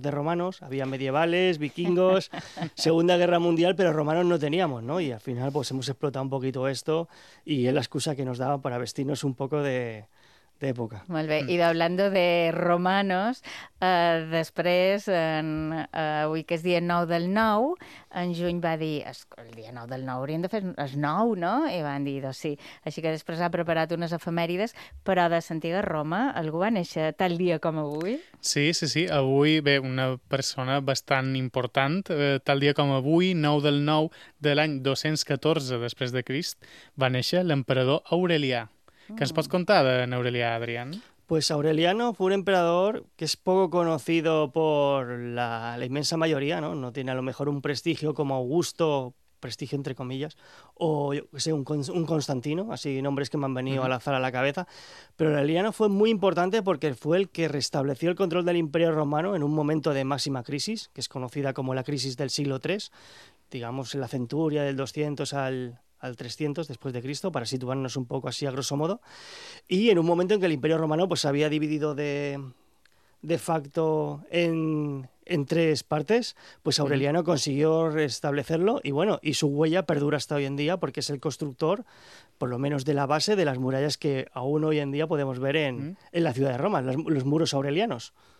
de romanos, había medievales, vikingos, Segunda Guerra Mundial, pero romanos no teníamos, ¿no? Y al final pues hemos explotado un poquito esto y es la excusa que nos daban para vestirnos un poco de època. Molt bé. I hablando de romanos, després, avui que és dia 9 del 9, en Juny va dir, el dia 9 del 9 hauríem de fer el 9, no? I van dir, doncs sí. Així que després ha preparat unes efemèrides, però de l'antiga Roma, algú va néixer tal dia com avui? Sí. Avui, bé, una persona bastant important. Tal dia com avui, 9 del 9 de l'any 214 després de Crist, va néixer l'emperador Aurelià. ¿Qué nos puedes contar de Aurelià, Adrián? Pues Aureliano fue un emperador que es poco conocido por la inmensa mayoría, ¿no? No tiene a lo mejor un prestigio como Augusto, prestigio entre comillas, o yo que sé, un Constantino, así nombres que me han venido al azar a la cabeza, pero Aureliano fue muy importante porque fue el que restableció el control del Imperio Romano en un momento de máxima crisis, que es conocida como la crisis del siglo III, digamos en la centuria del 200 al 300 después de Cristo, para situarnos un poco así a grosso modo, y en un momento en que el Imperio Romano pues se había dividido de facto en tres partes, pues Aureliano consiguió restablecerlo y bueno, y su huella perdura hasta hoy en día porque es el constructor, por lo menos de la base de las murallas que aún hoy en día podemos ver en la ciudad de Roma, los muros aurelianos.